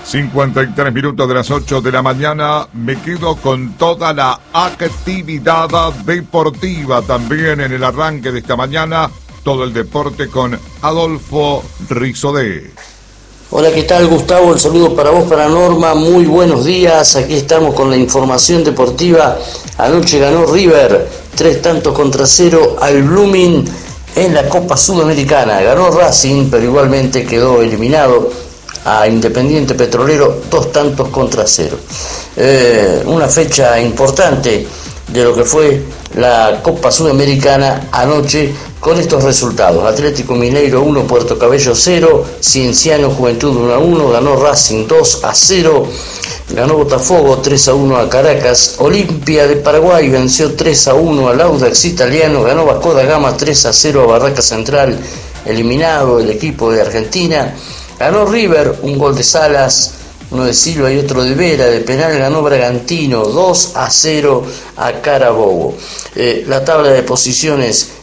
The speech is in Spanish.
53 minutos de las 8 de la mañana. Me quedo con toda la actividad deportiva también en el arranque de esta mañana. Todo el deporte con Adolfo Rizodé. Hola, ¿qué tal, Gustavo? El saludo para vos, para Norma. Muy buenos días. Aquí estamos con la información deportiva. Anoche ganó River 3-0 al Blooming en la Copa Sudamericana. Ganó Racing, pero igualmente quedó eliminado a Independiente Petrolero 2-0. Una fecha importante de lo que fue la Copa Sudamericana anoche con estos resultados: Atlético Mineiro 1, Puerto Cabello 0, Cienciano Juventud 1-1, ganó Racing 2-0, ganó Botafogo 3-1 a Caracas, Olimpia de Paraguay venció 3-1 al Audax Italiano, ganó Vasco da Gama 3-0 a Barraca Central, eliminado el equipo de Argentina. Ganó River, un gol de Salas, uno de Silva y otro de Vera, de penal ganó Bragantino 2-0 a Carabobo. La tabla de posiciones